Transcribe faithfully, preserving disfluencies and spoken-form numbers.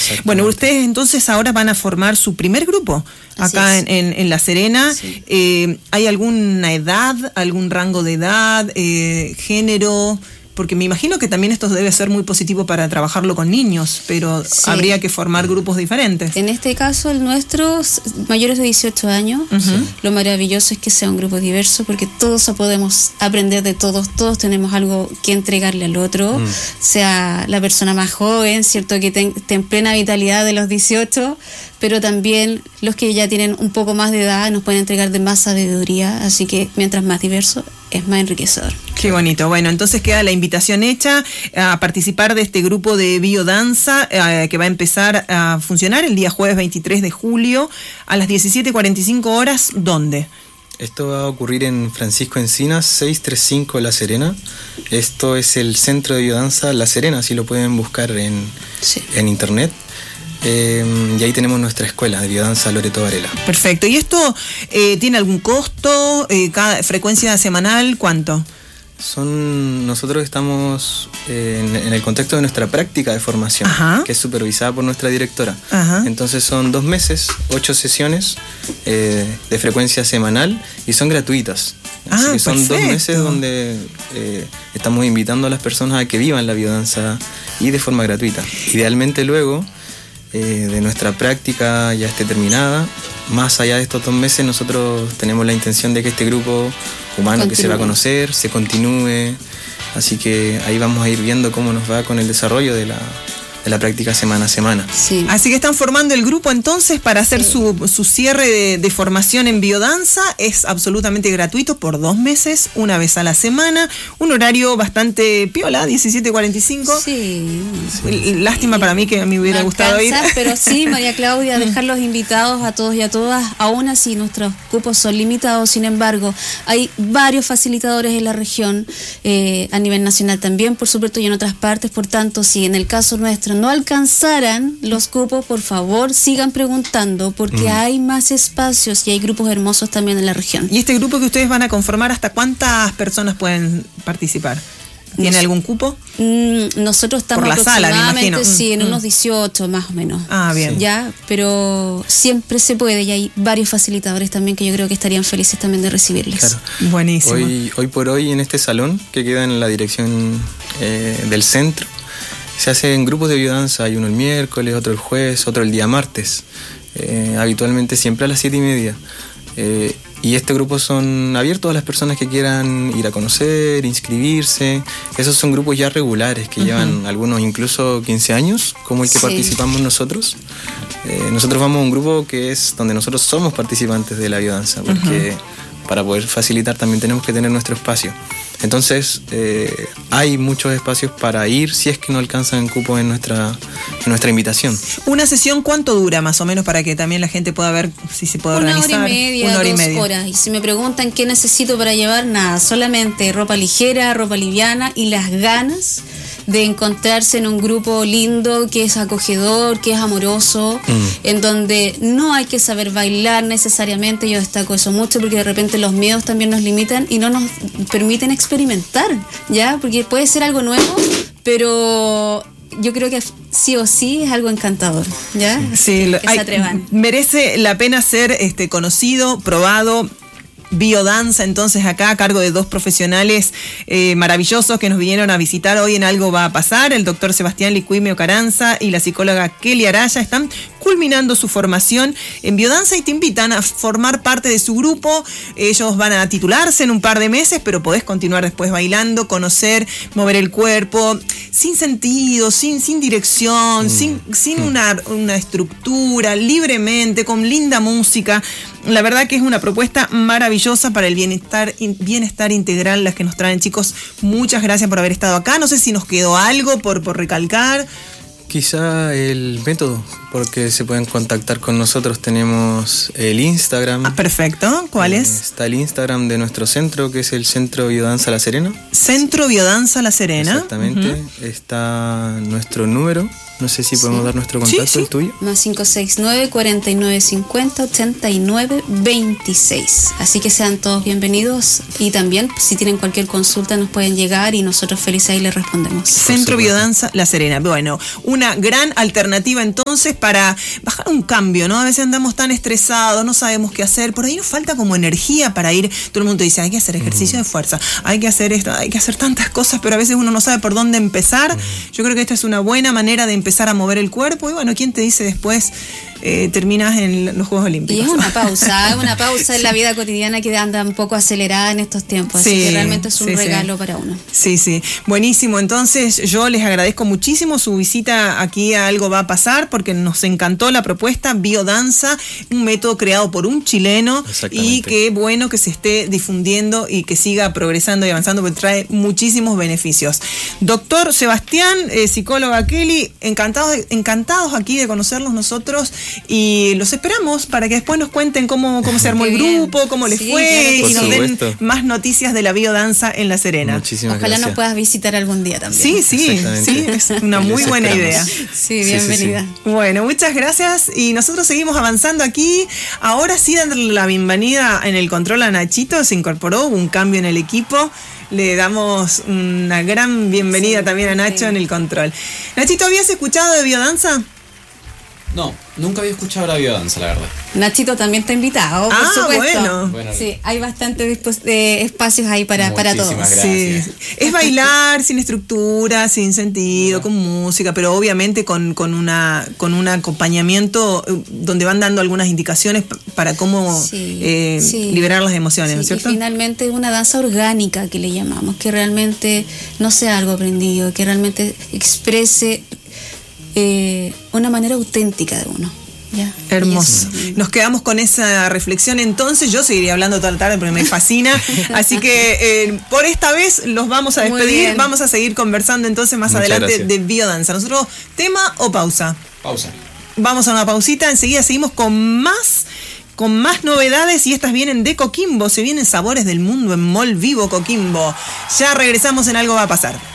Bueno, ustedes entonces ahora van a formar su primer grupo acá en, en, en La Serena. Sí. Eh, ¿Hay alguna edad, algún rango de edad, eh, género? Porque me imagino que también esto debe ser muy positivo para trabajarlo con niños, pero sí, habría que formar grupos diferentes. En este caso, el nuestro, mayores de dieciocho años, uh-huh. Lo maravilloso es que sea un grupo diverso, porque todos podemos aprender de todos, todos tenemos algo que entregarle al otro, uh-huh. Sea la persona más joven, cierto, que esté en plena vitalidad de los dieciocho, pero también los que ya tienen un poco más de edad nos pueden entregar de más sabiduría, así que mientras más diverso, es más enriquecedor. Qué bonito. Bueno, entonces queda la invitación hecha a participar de este grupo de biodanza eh, que va a empezar a funcionar el día jueves veintitrés de julio a las diecisiete cuarenta y cinco horas. ¿Dónde? Esto va a ocurrir en Francisco Encinas, seiscientos treinta y cinco La Serena. Esto es el Centro de Biodanza La Serena, así lo pueden buscar en, sí. en internet. Eh, y ahí tenemos nuestra escuela de biodanza Loreto Varela. Perfecto. ¿Y esto eh, tiene algún costo? Eh, cada frecuencia semanal, ¿cuánto? Son nosotros estamos eh, en, en el contexto de nuestra práctica de formación, ajá. que es supervisada por nuestra directora. Ajá. Entonces son dos meses, ocho sesiones eh, de frecuencia semanal y son gratuitas. Así ah, que son perfecto. Dos meses donde eh, estamos invitando a las personas a que vivan la biodanza y de forma gratuita. Idealmente luego Eh, de nuestra práctica ya esté terminada. Más allá de estos dos meses nosotros tenemos la intención de que este grupo humano continúe. Que se va a conocer, se continúe, así que ahí vamos a ir viendo cómo nos va con el desarrollo de la, de la práctica semana a semana. Sí. Así que están formando el grupo entonces para hacer sí. su, su cierre de, de formación en biodanza. Es absolutamente gratuito por dos meses, una vez a la semana, un horario bastante piola, diecisiete cuarenta y cinco. Sí. sí. Lástima sí. para mí que a mí me hubiera no gustado alcanza, ir. Pero sí, María Claudia, dejarlos invitados a todos y a todas. Aún así, nuestros cupos son limitados. Sin embargo, hay varios facilitadores en la región, eh, a nivel nacional también, por supuesto, y en otras partes. Por tanto, si en el caso nuestro no alcanzaran los cupos, por favor sigan preguntando, porque mm. hay más espacios y hay grupos hermosos también en la región. ¿Y este grupo que ustedes van a conformar, hasta cuántas personas pueden participar? ¿Tiene Nos, algún cupo? Mm, nosotros estamos por la aproximadamente, sala, me imagino. sí, en mm. unos dieciocho más o menos. Ah, bien. Ya, pero siempre se puede y hay varios facilitadores también que yo creo que estarían felices también de recibirles. Claro. Buenísimo. Hoy, hoy por hoy en este salón que queda en la dirección eh, del centro, se hacen grupos de biodanza, hay uno el miércoles, otro el jueves, otro el día martes, eh, habitualmente siempre a las siete y media. Eh, y este grupo son abiertos a las personas que quieran ir a conocer, inscribirse. Esos son grupos ya regulares que uh-huh. llevan algunos incluso quince años, como el que sí. participamos nosotros. Eh, nosotros vamos a un grupo que es donde nosotros somos participantes de la biodanza, porque uh-huh. para poder facilitar también tenemos que tener nuestro espacio. Entonces eh, hay muchos espacios para ir si es que no alcanzan cupo en nuestra, en nuestra invitación. ¿Una sesión cuánto dura más o menos para que también la gente pueda ver si se puede Una organizar? Hora y media, Una hora dos y media, horas. Y si me preguntan qué necesito para llevar, nada, solamente ropa ligera, ropa liviana y las ganas de encontrarse en un grupo lindo, que es acogedor, que es amoroso, mm. en donde no hay que saber bailar necesariamente. Yo destaco eso mucho porque de repente los miedos también nos limitan y no nos permiten experimentar, ¿ya? Porque puede ser algo nuevo, pero yo creo que sí o sí es algo encantador, ¿ya? Sí, que hay, se atrevan. Merece la pena ser este, conocido, probado. Biodanza, entonces acá a cargo de dos profesionales eh, maravillosos que nos vinieron a visitar hoy en Algo Va a Pasar, el doctor Sebastián Licuimeo Caranza y la psicóloga Kelly Araya. Están culminando su formación en biodanza y te invitan a formar parte de su grupo. Ellos van a titularse en un par de meses, pero podés continuar después bailando, conocer, mover el cuerpo, sin sentido, sin, sin dirección, mm. sin, sin mm. una, una estructura, libremente, con linda música. La verdad que es una propuesta maravillosa para el bienestar, bienestar integral, las que nos traen, chicos. Muchas gracias por haber estado acá. No sé si nos quedó algo por, por recalcar. Quizá el método, porque se pueden contactar con nosotros. Tenemos el Instagram. Ah, perfecto. ¿Cuál eh, es? Está el Instagram de nuestro centro, que es el Centro Biodanza La Serena. Centro Biodanza La Serena. Exactamente. Uh-huh. Está nuestro número. No sé si podemos sí. dar nuestro contacto, sí, sí. el tuyo. Más cinco seis nueve, cuarenta y nueve cincuenta, ochenta y nueve veintiséis. Así que sean todos bienvenidos y también si tienen cualquier consulta nos pueden llegar y nosotros felices ahí les respondemos. Centro Biodanza La Serena. Bueno, una una gran alternativa entonces para bajar un cambio, ¿no? A veces andamos tan estresados, no sabemos qué hacer, por ahí nos falta como energía para ir. Todo el mundo dice, hay que hacer ejercicio de fuerza, hay que hacer esto, hay que hacer tantas cosas, pero a veces uno no sabe por dónde empezar. Yo creo que esta es una buena manera de empezar a mover el cuerpo y bueno, ¿quién te dice después eh, terminas en los Juegos Olímpicos? Y es una pausa, es una pausa en la vida cotidiana que anda un poco acelerada en estos tiempos, sí, así que realmente es un sí, regalo sí. para uno. Sí, sí, buenísimo. Entonces yo les agradezco muchísimo su visita aquí a Algo Va a Pasar porque nos encantó la propuesta, biodanza, un método creado por un chileno y qué bueno que se esté difundiendo y que siga progresando y avanzando porque trae muchísimos beneficios. Doctor Sebastián, eh, psicóloga Kelly, encantados, encantados aquí de conocerlos nosotros y los esperamos para que después nos cuenten cómo, cómo se armó el grupo, cómo les sí, fue claro y nos den supuesto. más noticias de la biodanza en La Serena. Muchísimas Ojalá gracias. nos puedas visitar algún día también. Sí, sí, sí, es una muy Les buena esperamos. idea. Sí, bienvenida. Sí, sí, sí. Bueno, muchas gracias y nosotros seguimos avanzando aquí. Ahora sí, dándole la bienvenida en el control a Nachito, se incorporó, hubo un cambio en el equipo. Le damos una gran bienvenida sí, también a Nacho sí. en el control. Nachito, ¿habías escuchado de biodanza? No, nunca había escuchado la biodanza, la verdad. Nachito también está invitado, por ah, supuesto. Bueno. bueno. Sí, hay bastantes eh, espacios ahí para, para todos. Sí. Es bailar sin estructura, sin sentido, con música, pero obviamente con, con, una, con un acompañamiento donde van dando algunas indicaciones para cómo sí, eh, sí. liberar las emociones, sí, ¿no es cierto? Y finalmente es una danza orgánica que le llamamos, que realmente no sea algo aprendido, que realmente exprese Eh, una manera auténtica de uno. Ya. Hermoso. Nos quedamos con esa reflexión entonces. Yo seguiría hablando toda la tarde porque me fascina. Así que eh, por esta vez los vamos a despedir. Vamos a seguir conversando entonces más Muchas adelante gracias. de biodanza. Nosotros, ¿tema o pausa? Pausa. Vamos a una pausita. Enseguida seguimos con más con más novedades y estas vienen de Coquimbo. Se vienen sabores del mundo en Mall Vivo Coquimbo. Ya regresamos en Algo Va a Pasar.